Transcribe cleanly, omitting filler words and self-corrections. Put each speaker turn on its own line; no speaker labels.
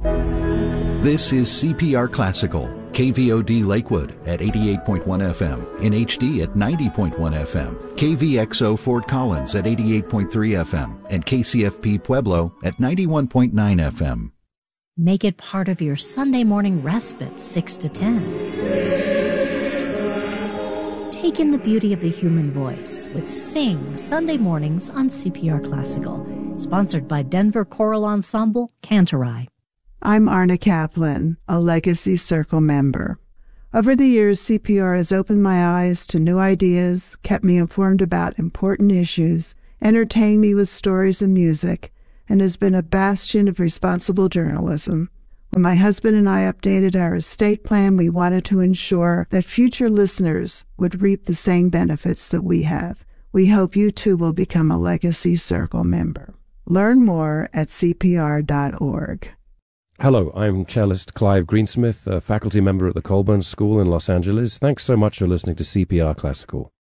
This is CPR Classical, KVOD Lakewood at 88.1 FM, in HD at 90.1 FM, KVXO Fort Collins at 88.3 FM, and KCFP Pueblo at 91.9 FM.
Make it part of your Sunday morning respite, 6 to 10. Take in the beauty of the human voice with Sing Sunday mornings on CPR Classical, sponsored by Denver Choral Ensemble, Cantorai.
I'm Arna Kaplan, a Legacy Circle member. Over the years, CPR has opened my eyes to new ideas, kept me informed about important issues, entertained me with stories and music, and has been a bastion of responsible journalism. When my husband and I updated our estate plan, we wanted to ensure that future listeners would reap the same benefits that we have. We hope you too will become a Legacy Circle member. Learn more at cpr.org.
Hello, I'm cellist Clive Greensmith, a faculty member at the Colburn School in Los Angeles. Thanks so much for listening to CPR Classical.